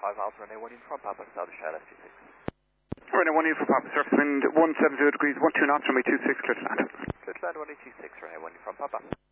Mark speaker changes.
Speaker 1: miles, runway 1 in from Papa, South Australia, 26.
Speaker 2: Runway 1 in from Papa, surface wind 170 degrees, 12 knots, runway 26, clear to land.
Speaker 1: Clear to land, runway 26, runway 1 in from Papa.